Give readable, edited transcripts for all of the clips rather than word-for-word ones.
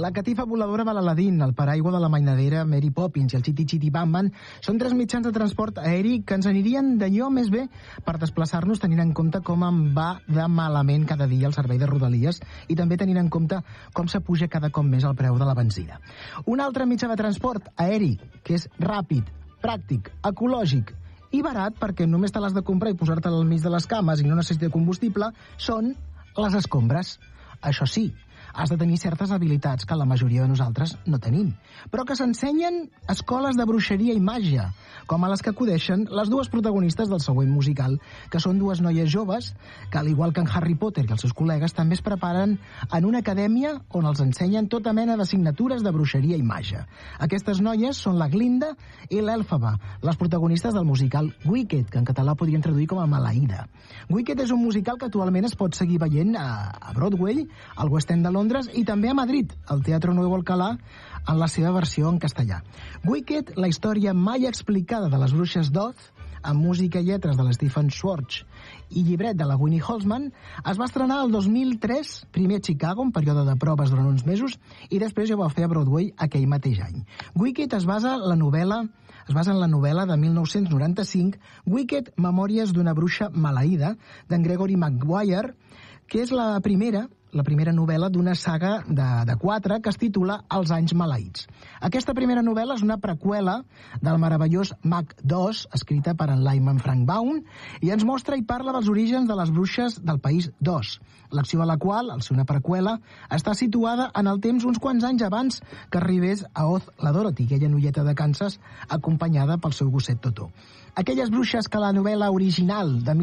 La catifa voladora de l'Aladín, el paraigua de la mainadera Mary Poppins i el Chitty Chitty Bam Bam són tres mitjans de transport aeri que ens anirien d'allò més bé per desplaçar-nos tenint en compte com em va de malament cada dia el servei de Rodalies i també tenint en compte com s'apuja cada cop més el preu de la benzina. Un altre mitjà de transport aeri que és ràpid, pràctic, ecològic i barat perquè només te l'has de comprar i posar-te'l al mig de les cames i no necessita combustible són les escombres. Això sí, has de tenir certes habilitats que la majoria de nosaltres no tenim, però que s'ensenyen a escoles de bruixeria i màgia, com a les que acudeixen les dues protagonistes del següent musical, que són dues noies joves que, al igual que en Harry Potter i els seus col·legues, també es preparen en una acadèmia on els ensenyen tota mena d'assignatures de bruixeria i màgia. Aquestes noies són la Glinda i l'Èlfaba, les protagonistes del musical Wicked, que en català podríem traduir com a Maleïda. Wicked és un musical que actualment es pot seguir veient a Broadway, al West End de Londres i també a Madrid, al Teatro Nuevo Alcalá, en la seva versió en castellà. Wicked, la història mai explicada de les bruixes d'Oz, amb música i lletres de l'Stephen Schwartz i llibret de la Winnie Holzman, es va estrenar el 2003, primer a Chicago, en període de proves durant uns mesos, i després ja va fer a Broadway aquell mateix any. Wicked es basa en la novel·la de 1995, Wicked, Memòries d'una bruixa maleïda, d'en Gregory Maguire, que és la primera novel·la d'una saga de 4 que es titula Els anys maleïts. Aquesta primera novel·la és una preqüela del meravellós Mag 2, escrita per en Lyman Frank Baum, i ens mostra i parla dels orígens de les bruixes del país d'Oz, l'acció de la qual, al ser una preqüela, està situada en el temps uns quants anys abans que arribés a Oz la Dorothy, aquella noieta de Kansas, acompanyada pel seu gosset Totó. Aquelles bruixes que la novel·la original de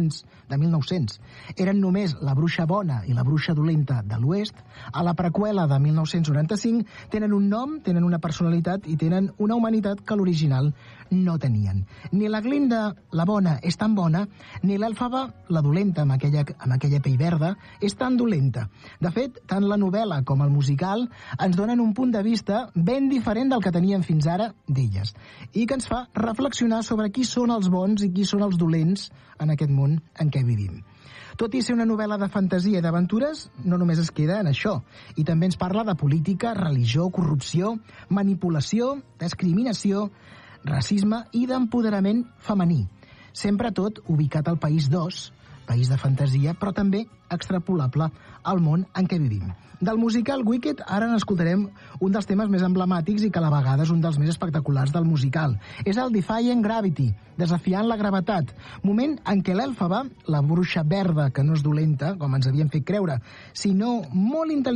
1900 eren només la bruixa bona i la bruixa dolenta de l'Oest, a la preqüela de 1995 tenen un nom, tenen una personalitat i tenen una humanitat que l'original no tenien. Ni la Glinda, la bona, és tan bona, ni l'Èlfaba, la dolenta, amb aquella pell verda, és tan dolenta. De fet, tant la novel·la com el musical ens donen un punt de vista ben diferent del que teníem fins ara d'elles, i que ens fa reflexionar sobre qui són els bons i qui són els dolents en aquest món en què vivim. Tot i ser una novel·la de fantasia i d'aventures, no només es queda en això, i també ens parla de política, religió, corrupció, manipulació, discriminació, racisme i d'empoderament femení. Sempre tot ubicat al país d'Oz, país de fantasia, però també extrapolable al món en què vivim. Del musical Wicked ara n'escoltarem un dels temes més emblemàtics i que a la vegada és un dels més espectaculars del musical. És el Defying Gravity, desafiant la gravetat, moment en què l'Èlfaba, la bruixa verda que no és dolenta, com ens havien fet creure, sinó molt intel·ligent,